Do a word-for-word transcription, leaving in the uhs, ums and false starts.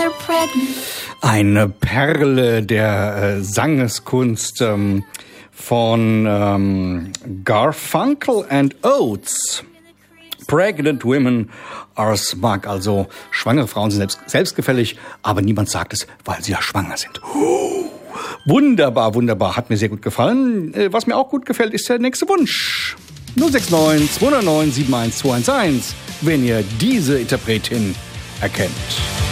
Eine Perle der äh, Sangeskunst ähm, von ähm, Garfunkel and Oates. Pregnant women are smug, also schwangere Frauen sind selbst, selbstgefällig, aber niemand sagt es, weil sie ja schwanger sind. Oh, wunderbar, wunderbar, hat mir sehr gut gefallen. Äh, was mir auch gut gefällt, ist der nächste Wunsch. null sechs neun zwei null neun sieben eins zwei eins eins, wenn ihr diese Interpretin erkennt.